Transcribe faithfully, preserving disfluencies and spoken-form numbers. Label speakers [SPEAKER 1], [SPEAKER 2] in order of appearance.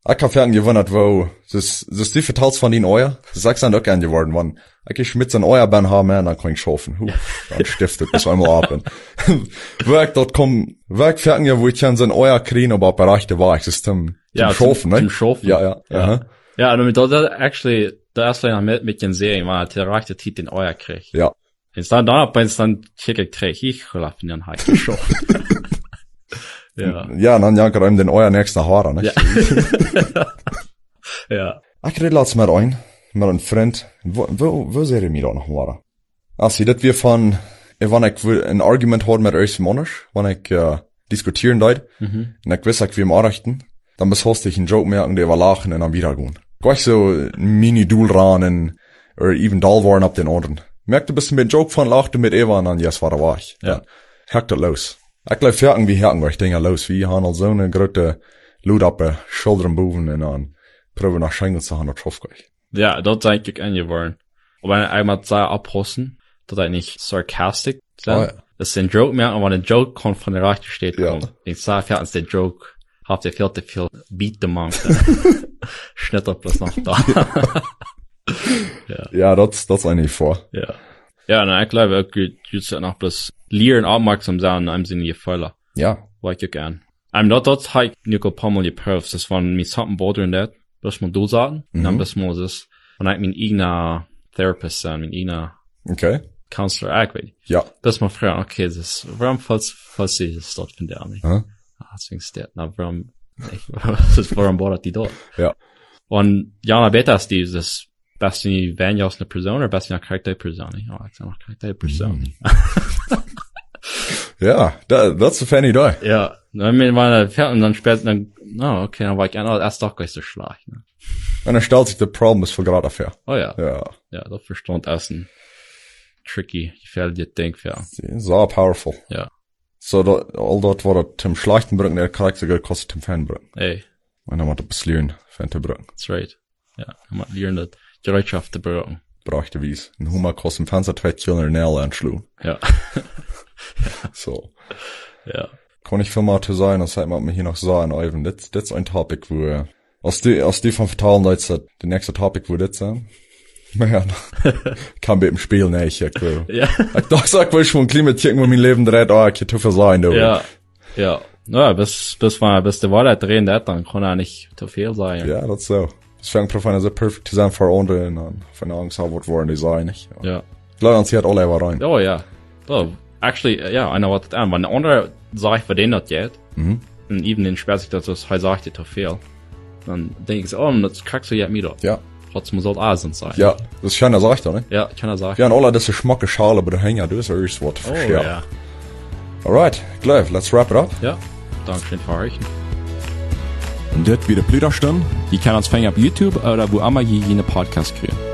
[SPEAKER 1] Ich hab fern gewundert, wo, das, das die vertals von den Euer, das sagst du dann auch gern geworden, wann, ich schmitz ein Euerbahn haben, dann kann ich schaffen, huh, dann stiftet das einmal ab. Werk dort kommen, Werk fern ja, wo ich dann so ein Euer kriegen, aber bereichte war ich, das zum,
[SPEAKER 2] ja,
[SPEAKER 1] zum Schaffen, ne?
[SPEAKER 2] Zum Schaffen.
[SPEAKER 1] Ja, ja,
[SPEAKER 2] ja.
[SPEAKER 1] ja.
[SPEAKER 2] Ja, und mit das, actually, der erste Jahr mit, mit den Serien war, der reichte Tit den Euer krieg.
[SPEAKER 1] Ja.
[SPEAKER 2] Jetzt dann, dann, wenn es dann, kick krieg, ich gelaufen, dann halt geschaffen. Ja.
[SPEAKER 1] Ja, dann ja, gerade den Euer nächsten Haare, ne?
[SPEAKER 2] Ja. Ja.
[SPEAKER 1] Ich rede laatst mit ein, mit einem Freund, wo, wo, wo sehe ich mich da noch mal? Also, das wir von, wenn ich ein Argument hatte mit euch Monat, wenn ich, äh, diskutieren deut, mhm. und ich weiß, ich will im Anrichten, dann besost ich einen Joke merken, der war lachen und dann wieder gehen. Gleich so ein Mini-Duel ran, oder even Dahl waren ab den anderen. Merkte ein bisschen mit Joke von, lachte mit Eva, und dann, yes, war da war ich.
[SPEAKER 2] Ja.
[SPEAKER 1] Hackt das los. Ich glaub, fertig wie herken, weil ich denke, los, wie haben so eine große Loot ab, äh, Schultern und dann, probieren nach Schengen zu haben, drauf gleich.
[SPEAKER 2] Ja, das ist eigentlich angeworden. Aber wenn ich einmal sage, abhossen, das ist nicht sarcastic, oh, ja. Das ist ein Joke mehr, und wenn ein Joke kommt von der rechten steht, ja. Kommt. Ich sage, fertig, der Joke, habt ihr viel zu viel Beat the Monk, schnittert bloß noch da. Ja,
[SPEAKER 1] ja, das, das ist eigentlich vor.
[SPEAKER 2] Ja. Ja, und ich glaube, ich würde noch bloß lehren, aufmerksam sein, in einem Sinne gefallen.
[SPEAKER 1] Ja.
[SPEAKER 2] War ich gern. I'm not that high, Nico Pommel, die Perfs, das waren mir something bothering that. Das mal du sagen, und dann das mal das, und ich mein eigener Therapist sein, mein eigener
[SPEAKER 1] okay.
[SPEAKER 2] Counselor eigentlich.
[SPEAKER 1] Ja.
[SPEAKER 2] Das mal fragen, okay, das, warum falls, falls sie das dort von der nicht?
[SPEAKER 1] Huh?
[SPEAKER 2] Ah, deswegen ist der, na, warum, nicht, warum bothert die dort?
[SPEAKER 1] Ja.
[SPEAKER 2] Und Jana Beta ist dieses, best in Van aus einer Person, oder best in einer Charakterperson? Ja, ich sag noch Charakterperson.
[SPEAKER 1] Ja, that, that's a funny day.
[SPEAKER 2] Ja, dann mit meiner Pferd und dann später, dann, oh, okay, dann war ich einer, erst doch gleich so schlecht, ne?
[SPEAKER 1] Und dann stellt sich der Problem ist für gerade dafür.
[SPEAKER 2] Oh ja.
[SPEAKER 1] Ja.
[SPEAKER 2] Ja, das verstand Essen. Tricky, gefährliche Denk, ja.
[SPEAKER 1] So powerful.
[SPEAKER 2] Ja.
[SPEAKER 1] So, da, all dort, wo der Tim Schlechtenbrücken, der Charakter gekostet Tim Fanbrücken.
[SPEAKER 2] Ey.
[SPEAKER 1] Und dann hat er ein bisschen lernen, Fanbrücken.
[SPEAKER 2] That's right. Ja, man hat lernen, dass die Bereitschaft zu brücken.
[SPEAKER 1] Brachte wies. Ein Hummer kostet Fenster zwei Killer Nail anschlug.
[SPEAKER 2] Ja.
[SPEAKER 1] So.
[SPEAKER 2] Ja.
[SPEAKER 1] Kann ich viel mal zu sein, das hat man mir hier noch sagen, Ivan, das, das ist ein Topic, wo, aus die, aus die von Vertalen, das ist der nächste Topic, wo das sein. Naja, kann mit dem Spiel nicht, ich will.
[SPEAKER 2] Ja.
[SPEAKER 1] Ich dachte, sag, will ich schon ein Klimatchen, wo mein Leben dreht, oh, ich hätte viel sein, du.
[SPEAKER 2] Ja. Ja. Ja, bis, bis man, bis der Wahrheit drehen, das, dann kann er nicht zu viel sein.
[SPEAKER 1] Ja, das ist so. Das fängt profen, so perfekt zu sein für andere, und dann, von Angst haben, was wollen die sein, nicht?
[SPEAKER 2] Ja. Ja.
[SPEAKER 1] Leute, uns hier hat alle aber rein.
[SPEAKER 2] Oh, ja. Oh, actually, ja, I know what that, wenn der andere sagt, für den das geht,
[SPEAKER 1] mhm.
[SPEAKER 2] und eben den sperrt sich, dass das, er sagt, zu viel, dann denke ich so, oh, das kriegst du ja mit.
[SPEAKER 1] Ja.
[SPEAKER 2] Trotzdem soll Asien sein.
[SPEAKER 1] Ja, das ist schön, sagt er, ne?
[SPEAKER 2] Ja, kann er sagen.
[SPEAKER 1] Ja, und alle, das ist Schmacke Schale, aber der Hänger, du ist ja erst was.
[SPEAKER 2] Oh, ja.
[SPEAKER 1] Alright, Glöw, let's wrap it up.
[SPEAKER 2] Ja, Dankeschön für euch.
[SPEAKER 3] Und das wieder Plüderstunde.
[SPEAKER 2] Die kann uns fangen auf YouTube oder wo immer je jene Podcast kriegen.